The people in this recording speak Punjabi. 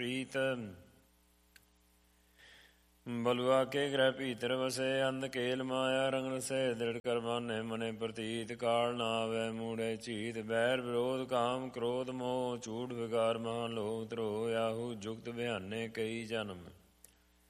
ਪ੍ਰੀਤ ਬਲੁਆ ਕੇ ਗ੍ਰਹਿ ਭੀਤਰ ਵਸੇ ਅੰਧ ਕੇਲ ਮਾਇਆ ਰੰਗ ਰਸੇ ਦ੍ਰਿੜ ਕਰਮਾਨੇ ਮਨੇ ਪ੍ਰਤੀਤ ਕਾਲ ਨਾ ਆਵੈ ਮੂੜੇ ਝੀਤ ਬੈਰ ਵਿਰੋਧ ਕਾਮ ਕ੍ਰੋਧ ਮੋਹ ਝੂਠ ਵਿਕਾਰ ਮਹਾਂ ਲੋਭ ਧਰੋ ਆਹੂ ਜੁਗਤ ਬਿਹਾਨੇ ਕਈ ਜਨਮ